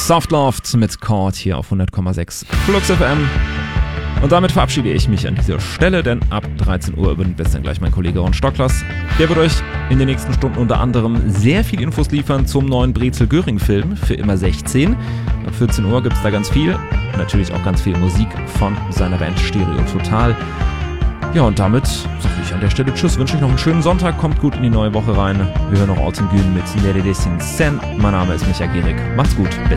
Soft Loft mit Chord hier auf 100,6 Flux FM. Und damit verabschiede ich mich an dieser Stelle, denn ab 13 Uhr übernimmt jetzt dann gleich mein Kollege Ron Stocklers. Der wird euch in den nächsten Stunden unter anderem sehr viel Infos liefern zum neuen Brezel-Göring-Film für immer 16. Ab 14 Uhr gibt es da ganz viel. Natürlich auch ganz viel Musik von seiner Band Stereo Total. Ja, und damit sage ich an der Stelle Tschüss, wünsche euch noch einen schönen Sonntag, kommt gut in die neue Woche rein. Wir hören noch Autumn Gün mit Nere Desin Sen. Mein Name ist Micha Gehrig. Macht's gut, bis